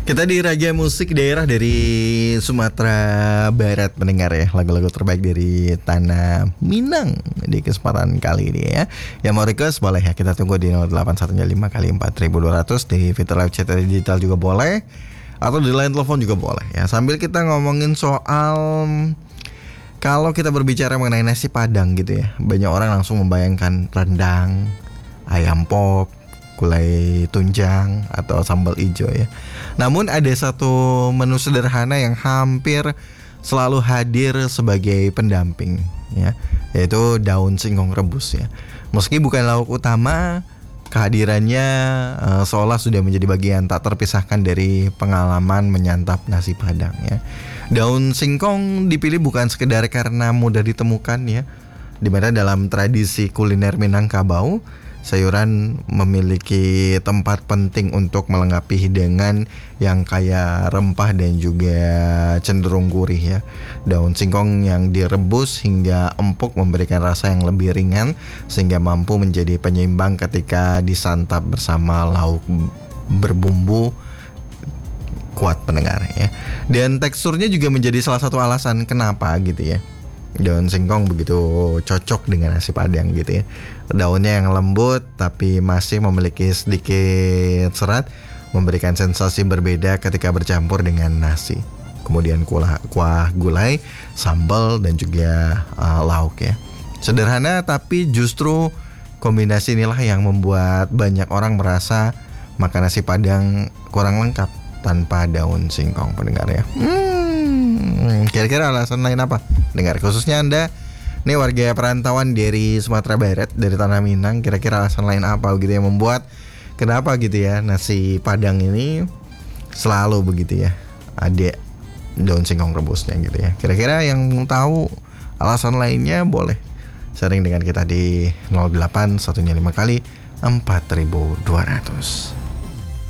Kita di Raja Musik Daerah dari Sumatera Barat mendengar ya lagu-lagu terbaik dari Tanah Minang di kesempatan kali ini ya. Yang mau request boleh ya, kita tunggu di 0815 kali 4200 di fitur live chat digital juga boleh, atau di line telepon juga boleh ya. Sambil kita ngomongin soal kalau kita berbicara mengenai nasi Padang gitu ya, banyak orang langsung membayangkan rendang, ayam pop, gulai tunjang atau sambal ijo ya. Namun ada satu menu sederhana yang hampir selalu hadir sebagai pendamping ya, yaitu daun singkong rebus ya. Meski bukan lauk utama, kehadirannya seolah sudah menjadi bagian tak terpisahkan dari pengalaman menyantap nasi Padang ya. Daun singkong dipilih bukan sekedar karena mudah ditemukan ya, dimana dalam tradisi kuliner Minangkabau sayuran memiliki tempat penting untuk melengkapi hidangan yang kaya rempah dan juga cenderung gurih ya. Daun singkong yang direbus hingga empuk memberikan rasa yang lebih ringan sehingga mampu menjadi penyeimbang ketika disantap bersama lauk berbumbu kuat pendengar ya. Dan teksturnya juga menjadi salah satu alasan kenapa gitu ya daun singkong begitu cocok dengan nasi Padang gitu ya. Daunnya yang lembut tapi masih memiliki sedikit serat, memberikan sensasi berbeda ketika bercampur dengan nasi. Kemudian kuah gulai, sambal dan juga lauk ya. Sederhana tapi justru kombinasi inilah yang membuat banyak orang merasa makan nasi Padang kurang lengkap tanpa daun singkong pendengar ya. Kira-kira alasan lain apa? Dengar, khususnya Anda nih warga perantauan dari Sumatera Barat, dari Tanah Minang, kira-kira alasan lain apa gitu yang membuat kenapa gitu ya nasi Padang ini selalu begitu ya ada daun singkong rebusnya gitu ya. Kira-kira yang tahu alasan lainnya boleh sharing dengan kita di 0815 kali 4200.